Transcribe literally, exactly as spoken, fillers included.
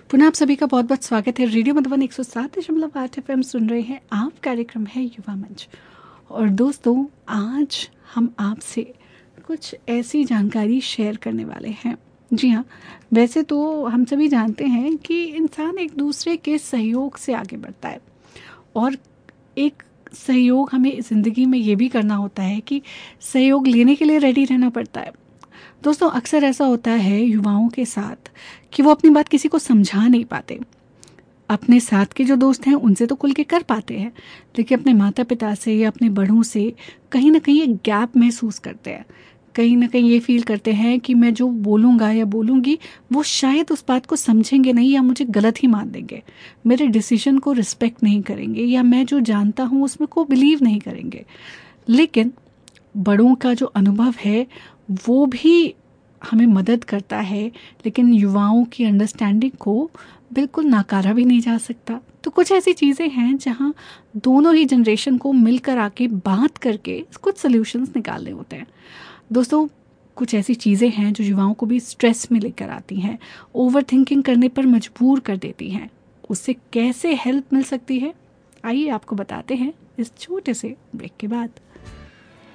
पुनः आप सभी का बहुत बहुत स्वागत है। रेडियो मधुबन एक सौ सात दशमलव आठ एफ एम सुन रहे हैं आप। कार्यक्रम है युवा मंच। और दोस्तों, आज हम आपसे कुछ ऐसी जानकारी शेयर करने वाले हैं। जी हाँ, वैसे तो हम सभी जानते हैं कि इंसान एक दूसरे के सहयोग से आगे बढ़ता है, और एक सहयोग हमें ज़िंदगी में ये भी करना होता है कि सहयोग लेने के लिए रेडी रहना पड़ता है। दोस्तों, अक्सर ऐसा होता है युवाओं के साथ कि वो अपनी बात किसी को समझा नहीं पाते। अपने साथ के जो दोस्त हैं उनसे तो खुल के कर पाते हैं, लेकिन अपने माता पिता से या अपने बड़ों से कहीं ना कहीं एक गैप महसूस करते हैं। कहीं ना कहीं ये फील करते हैं कि मैं जो बोलूँगा या बोलूँगी वो शायद उस बात को समझेंगे नहीं, या मुझे गलत ही मान देंगे, मेरे डिसीजन को रिस्पेक्ट नहीं करेंगे, या मैं जो जानता हूँ उसमें को बिलीव नहीं करेंगे। लेकिन बड़ों का जो अनुभव है वो भी हमें मदद करता है, लेकिन युवाओं की अंडरस्टैंडिंग को बिल्कुल नकारा भी नहीं जा सकता। तो कुछ ऐसी चीज़ें हैं जहाँ दोनों ही जनरेशन को मिलकर आके बात करके कुछ सॉल्यूशंस निकालने होते हैं। दोस्तों, कुछ ऐसी चीज़ें हैं जो युवाओं को भी स्ट्रेस में लेकर आती हैं, ओवर थिंकिंग करने पर मजबूर कर देती हैं। उससे कैसे हेल्प मिल सकती है, आइए आपको बताते हैं इस छोटे से ब्रेक के बाद।